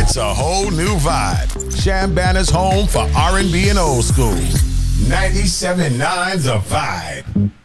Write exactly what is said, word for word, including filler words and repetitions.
It's a whole new vibe. Chambana's home for R and B and old school. ninety-seven point nine The Vibe.